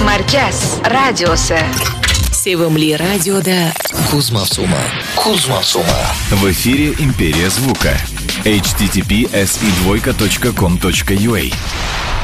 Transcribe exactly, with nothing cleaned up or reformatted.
Marquez, радиосы. Sevimli radyoda Kuzmasuma. Kuzmasuma. В эфире Империя звука. эйч ти ти пи эс и двойка точка ком точка ю а.